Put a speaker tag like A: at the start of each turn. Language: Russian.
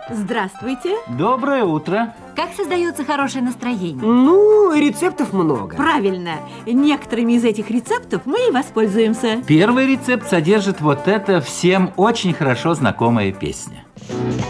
A: Здравствуйте.
B: Доброе утро.
C: Как создается хорошее настроение?
D: Ну, рецептов много.
A: Правильно. Некоторыми из этих рецептов мы и воспользуемся.
B: Первый рецепт содержит вот это всем очень хорошо знакомая песня.